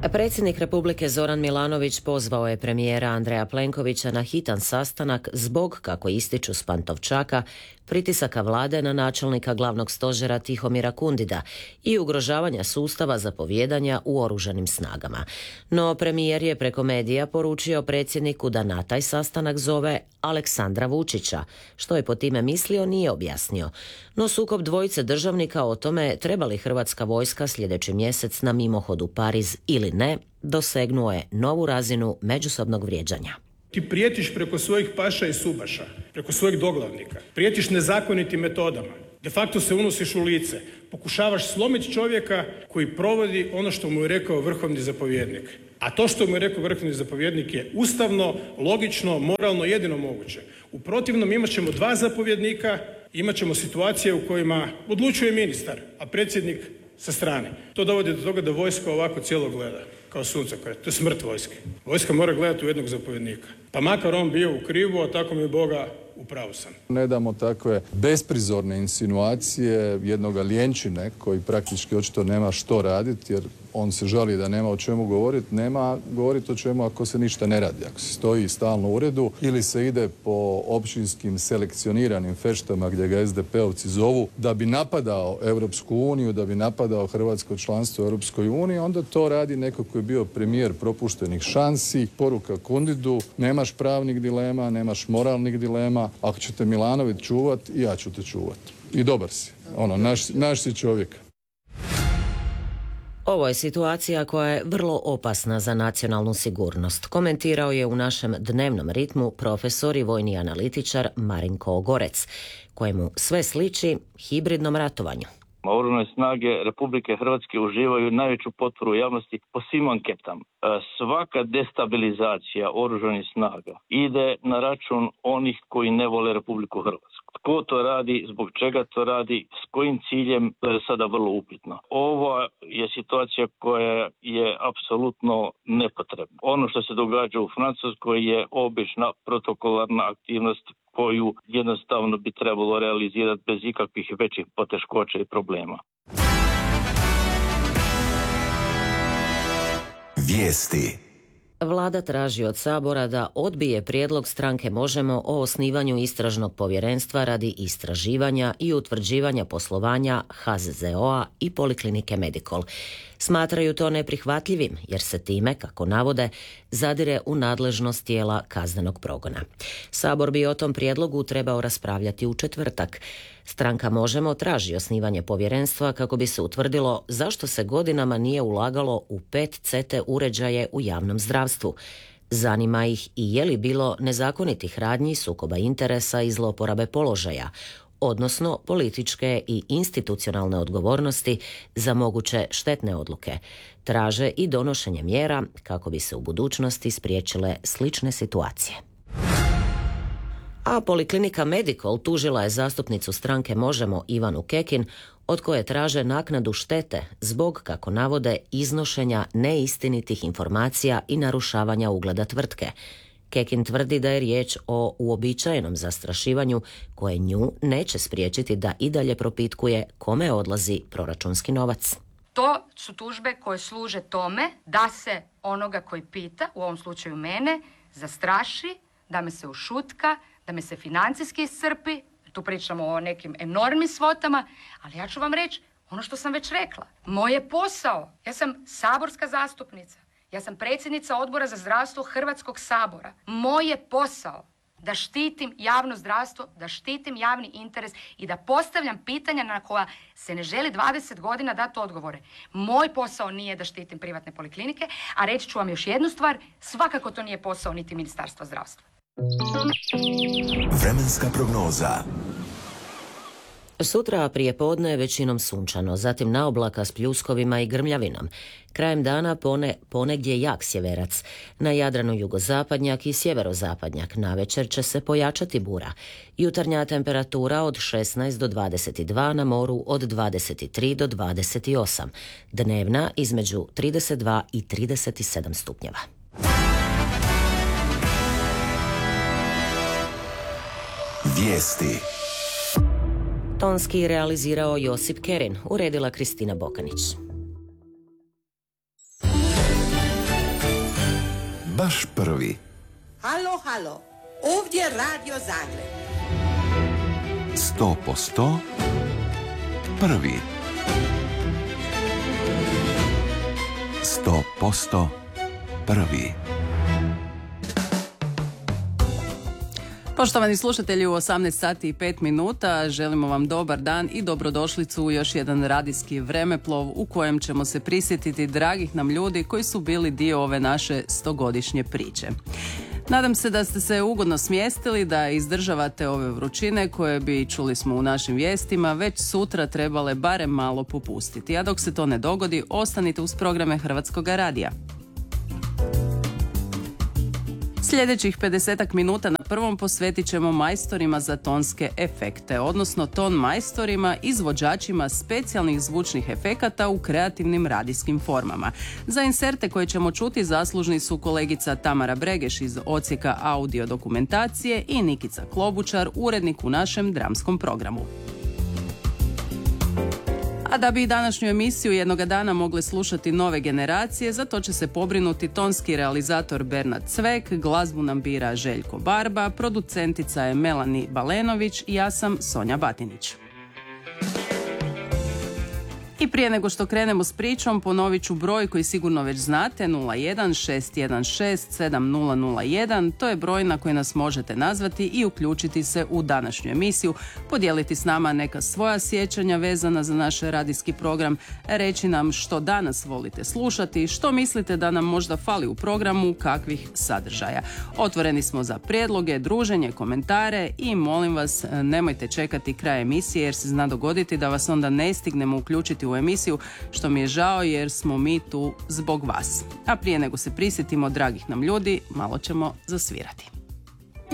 Predsjednik Republike Zoran Milanović pozvao je premijera Andreja Plenkovića na hitan sastanak zbog, kako ističu s Pantovčaka, pritisaka vlade na načelnika glavnog stožera Tihomira Kundida i ugrožavanja sustava zapovijedanja u oružanim snagama. No premijer je preko medija poručio predsjedniku da na taj sastanak zove Aleksandra Vučića. Što je po time mislio nije objasnio. No sukob dvojice državnika o tome treba li hrvatska vojska sljedeći mjesec na mimohod u Pariz ili ne, dosegnuo je novu razinu međusobnog vrijeđanja. Ti prijetiš preko svojih paša i subaša, preko svojih doglavnika. Prijetiš nezakonitim metodama. De facto se unosiš u lice. Pokušavaš slomiti čovjeka koji provodi ono što mu je rekao vrhovni zapovjednik. A to što mu je rekao vrhovni zapovjednik je ustavno, logično, moralno jedino moguće. U protivnom imat ćemo dva zapovjednika, imat ćemo situacije u kojima odlučuje ministar, a predsjednik sa strane. To dovodi do toga da vojska ovako cijelo gleda, kao suncokret. To je smrt vojske. Vojska mora gledati u jednog zapovjednika. Pa makar on bio u krivu, a tako mi Boga u pravu sam. Ne damo takve besprizorne insinuacije jednoga ljenčine koji praktički očito nema što raditi, jer on se žali da nema o čemu govoriti. Nema govoriti o čemu ako se ništa ne radi. Ako se stoji stalno u uredu ili se ide po općinskim selekcioniranim feštama gdje ga SDP-ovci zovu da bi napadao Europsku uniju, da bi napadao hrvatsko članstvo u Europskoj uniji, onda to radi neko koji je bio premijer propuštenih šansi. Poruka Kundidu, nemaš pravnih dilema, nemaš moralnih dilema. Ako ćete Milanović čuvati, ja ću te čuvati. I dobar si. Naš si čovjek. Ovo je situacija koja je vrlo opasna za nacionalnu sigurnost, komentirao je u našem dnevnom ritmu profesor i vojni analitičar Marinko Ogorec, kojemu sve sliči hibridnom ratovanju. Oružane snage Republike Hrvatske uživaju najveću potporu javnosti po svim anketama. Svaka destabilizacija oružanih snaga ide na račun onih koji ne vole Republiku Hrvatsku. Tko to radi, zbog čega to radi, s kojim ciljem, to je sada vrlo upitno. Ova je situacija koja je apsolutno nepotrebna. Ono što se događa u Francuskoj je obična protokolarna aktivnost koju jednostavno bi trebalo realizirati bez ikakvih većih poteškoća i problema. Vijesti. Vlada traži od Sabora da odbije prijedlog stranke Možemo o osnivanju istražnog povjerenstva radi istraživanja i utvrđivanja poslovanja HZZO-a i Poliklinike Medikol. Smatraju to neprihvatljivim jer se time, kako navode, zadire u nadležnost tijela kaznenog progona. Sabor bi o tom prijedlogu trebao raspravljati u četvrtak. Stranka Možemo traži osnivanje povjerenstva kako bi se utvrdilo zašto se godinama nije ulagalo u PET-CT uređaje u javnom zdravstvu. Zanima ih i je li bilo nezakonitih radnji, sukoba interesa i zlouporabe položaja, odnosno političke i institucionalne odgovornosti za moguće štetne odluke. Traže i donošenje mjera kako bi se u budućnosti spriječile slične situacije. A Poliklinika Medikol tužila je zastupnicu stranke Možemo Ivanu Kekin, od koje traže naknadu štete zbog, kako navode, iznošenja neistinitih informacija i narušavanja ugleda tvrtke. Kekin tvrdi da je riječ o uobičajenom zastrašivanju koje nju neće spriječiti da i dalje propitkuje kome odlazi proračunski novac. To su tužbe koje služe tome da se onoga koji pita, u ovom slučaju mene, zastraši, da me se ušutka, da me se financijski iscrpi. Tu pričamo o nekim enormnim svotama, ali ja ću vam reći ono što sam već rekla. Moj je posao, ja sam saborska zastupnica, ja sam predsjednica Odbora za zdravstvo Hrvatskog sabora. Moj je posao da štitim javno zdravstvo, da štitim javni interes i da postavljam pitanja na koja se ne želi 20 godina dati odgovore. Moj posao nije da štitim privatne poliklinike, a reći ću vam još jednu stvar, svakako to nije posao niti Ministarstva zdravstva. Vremenska prognoza. Sutra prije podne većinom sunčano, zatim na oblaka s pljuskovima i grmljavinom. Krajem dana ponegdje jak sjeverac. Na Jadranu jugozapadnjak i sjeverozapadnjak. Navečer će se pojačati bura. Jutarnja temperatura od 16 do 22, na moru od 23 do 28. Dnevna između 32 i 37 stupnjeva. Vijesti. Tonski realizirao Josip Kerin, uredila Kristina Bokanić. baš prvi. Halo, halo, ovdje Radio Zagreb. 100% prvi. 100% prvi. Poštovani slušatelji, u 18 sati i 5 minuta želimo vam dobar dan i dobrodošlicu u još jedan radijski vremeplov u kojem ćemo se prisjetiti dragih nam ljudi koji su bili dio ove naše 100-godišnje priče. Nadam se da ste se ugodno smjestili, da izdržavate ove vrućine koje bi, čuli smo u našim vijestima, već sutra trebale barem malo popustiti. A dok se to ne dogodi, ostanite uz programe Hrvatskoga radija. Sljedećih 50 minuta na prvom posvetit ćemo majstorima za tonske efekte, odnosno ton majstorima, izvođačima specijalnih zvučnih efekata u kreativnim radijskim formama. Za inserte koje ćemo čuti zaslužni su kolegica Tamara Bregeš iz Odsjeka audio dokumentacije i Nikica Klobučar, urednik u našem dramskom programu. A da bi današnju emisiju jednoga dana mogle slušati nove generacije, za to će se pobrinuti tonski realizator Bernard Cvek, glazbu nam bira Željko Barba, producentica je Melani Balenović i ja sam Sonja Batinić. I prije nego što krenemo s pričom, ponovit ću broj koji sigurno već znate, 01-616-7001. To je broj na koji nas možete nazvati i uključiti se u današnju emisiju, podijeliti s nama neka svoja sjećanja vezana za naš radijski program, reći nam što danas volite slušati, što mislite da nam možda fali u programu, kakvih sadržaja. Otvoreni smo za prijedloge, druženje, komentare i molim vas, nemojte čekati kraj emisije jer se zna dogoditi da vas onda ne stignemo uključiti u emisiju, što mi je žao jer smo mi tu zbog vas. A prije nego se prisjetimo dragih nam ljudi, malo ćemo zasvirati.